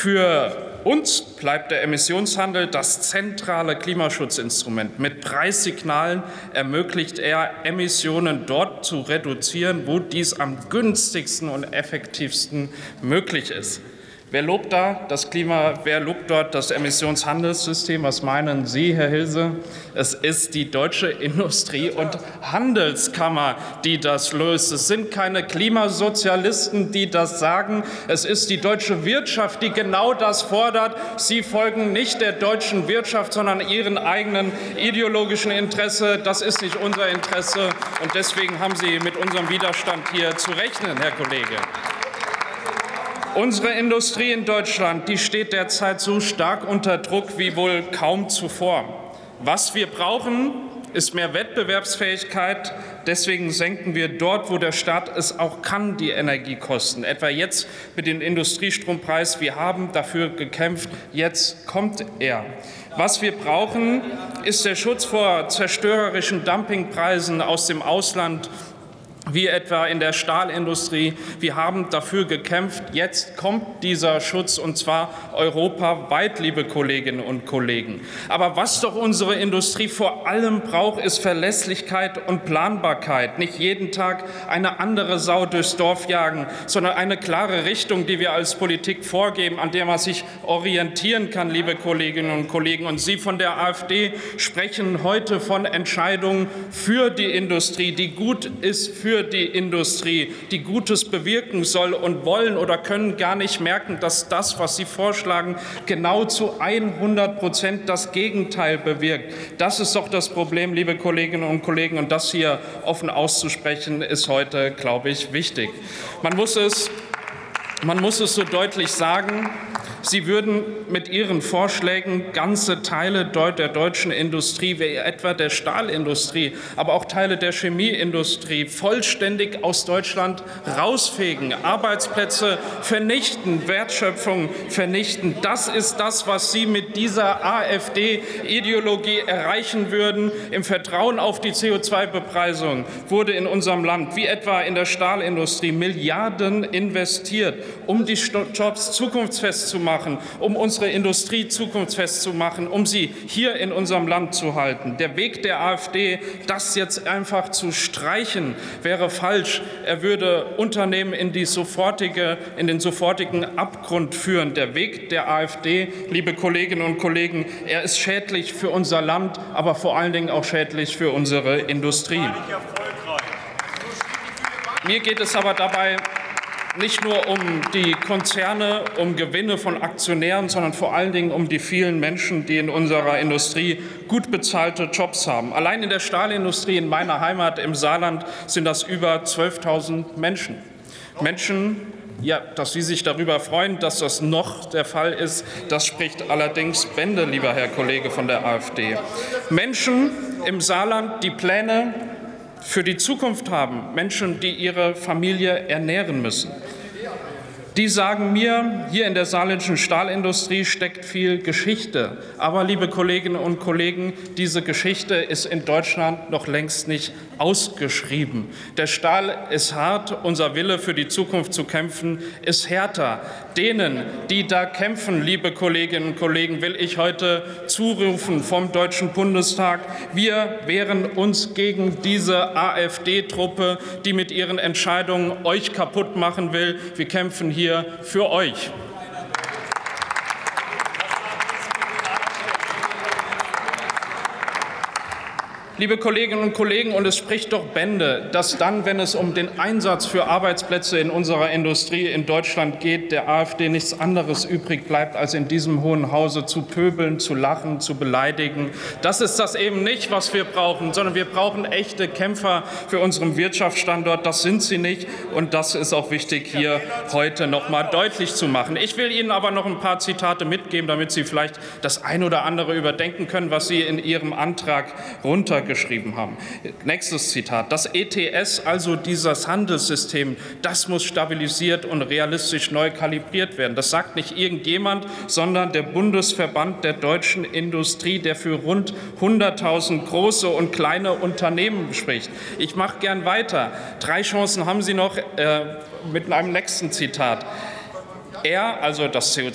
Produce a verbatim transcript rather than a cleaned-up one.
Für uns bleibt der Emissionshandel das zentrale Klimaschutzinstrument. Mit Preissignalen ermöglicht er, Emissionen dort zu reduzieren, wo dies am günstigsten und effektivsten möglich ist. Wer lobt da das Klima, wer lobt dort das Emissionshandelssystem? Was meinen Sie, Herr Hilse? Es ist die Deutsche Industrie- und Handelskammer, die das löst. Es sind keine Klimasozialisten, die das sagen. Es ist die deutsche Wirtschaft, die genau das fordert. Sie folgen nicht der deutschen Wirtschaft, sondern ihren eigenen ideologischen Interesse. Das ist nicht unser Interesse. Und deswegen haben Sie mit unserem Widerstand hier zu rechnen, Herr Kollege. Unsere Industrie in Deutschland, die steht derzeit so stark unter Druck wie wohl kaum zuvor. Was wir brauchen, ist mehr Wettbewerbsfähigkeit. Deswegen senken wir dort, wo der Staat es auch kann, die Energiekosten. Etwa jetzt mit dem Industriestrompreis. Wir haben dafür gekämpft. Jetzt kommt er. Was wir brauchen, ist der Schutz vor zerstörerischen Dumpingpreisen aus dem Ausland, wie etwa in der Stahlindustrie. Wir haben dafür gekämpft. Jetzt kommt dieser Schutz, und zwar europaweit, liebe Kolleginnen und Kollegen. Aber was doch unsere Industrie vor allem braucht, ist Verlässlichkeit und Planbarkeit. Nicht jeden Tag eine andere Sau durchs Dorf jagen, sondern eine klare Richtung, die wir als Politik vorgeben, an der man sich orientieren kann, liebe Kolleginnen und Kollegen. Und Sie von der AfD sprechen heute von Entscheidungen für die Industrie, die gut ist für die Industrie, die Gutes bewirken soll, und wollen oder können gar nicht merken, dass das, was Sie vorschlagen, genau zu hundert Prozent das Gegenteil bewirkt. Das ist doch das Problem, liebe Kolleginnen und Kollegen, und das hier offen auszusprechen, ist heute, glaube ich, wichtig. Man muss es, man muss es so deutlich sagen: Sie würden mit Ihren Vorschlägen ganze Teile der deutschen Industrie, wie etwa der Stahlindustrie, aber auch Teile der Chemieindustrie, vollständig aus Deutschland rausfegen, Arbeitsplätze vernichten, Wertschöpfung vernichten. Das ist das, was Sie mit dieser AfD-Ideologie erreichen würden. Im Vertrauen auf die C O zwei Bepreisung wurde in unserem Land, wie etwa in der Stahlindustrie, Milliarden investiert, um die Jobs zukunftsfest zu machen, um unsere Industrie zukunftsfest zu machen, um sie hier in unserem Land zu halten. Der Weg der AfD, das jetzt einfach zu streichen, wäre falsch. Er würde Unternehmen in, die sofortige, in den sofortigen Abgrund führen. Der Weg der AfD, liebe Kolleginnen und Kollegen, er ist schädlich für unser Land, aber vor allen Dingen auch schädlich für unsere Industrie. Mir geht es aber dabei nicht nur um die Konzerne, um Gewinne von Aktionären, sondern vor allen Dingen um die vielen Menschen, die in unserer Industrie gut bezahlte Jobs haben. Allein in der Stahlindustrie in meiner Heimat im Saarland sind das über zwölftausend Menschen. Menschen, ja, dass Sie sich darüber freuen, dass das noch der Fall ist, das spricht allerdings Bände, lieber Herr Kollege von der AfD. Menschen im Saarland, die Pläne für die Zukunft haben, Menschen, die ihre Familie ernähren müssen. Die sagen mir, hier in der saarländischen Stahlindustrie steckt viel Geschichte. Aber, liebe Kolleginnen und Kollegen, diese Geschichte ist in Deutschland noch längst nicht ausgeschrieben. Der Stahl ist hart, unser Wille für die Zukunft zu kämpfen ist härter. Denen, die da kämpfen, liebe Kolleginnen und Kollegen, will ich heute zurufen vom Deutschen Bundestag: Wir wehren uns gegen diese AfD-Truppe, die mit ihren Entscheidungen euch kaputt machen will. Wir kämpfen hier für euch. Liebe Kolleginnen und Kollegen, und es spricht doch Bände, dass dann, wenn es um den Einsatz für Arbeitsplätze in unserer Industrie in Deutschland geht, der AfD nichts anderes übrig bleibt, als in diesem Hohen Hause zu pöbeln, zu lachen, zu beleidigen. Das ist das eben nicht, was wir brauchen, sondern wir brauchen echte Kämpfer für unseren Wirtschaftsstandort. Das sind sie nicht, und das ist auch wichtig, hier heute noch mal deutlich zu machen. Ich will Ihnen aber noch ein paar Zitate mitgeben, damit Sie vielleicht das ein oder andere überdenken können, was Sie in Ihrem Antrag runter geschrieben haben. Nächstes Zitat: Das E T S, also dieses Handelssystem, das muss stabilisiert und realistisch neu kalibriert werden. Das sagt nicht irgendjemand, sondern der Bundesverband der deutschen Industrie, der für rund hunderttausend große und kleine Unternehmen spricht. Ich mache gern weiter. Drei Chancen haben Sie noch äh, mit einem nächsten Zitat. Er, also das C O